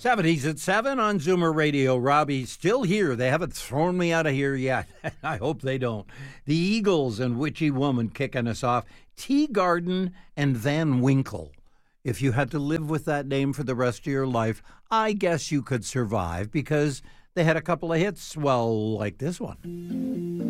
70s at 7 on Zoomer Radio. Robbie's still here. They haven't thrown me out of here yet. I hope they don't. The Eagles and Witchy Woman kicking us off. Tea Garden and Van Winkle. If you had to live with that name for the rest of your life, I guess you could survive because they had a couple of hits, well, like this one.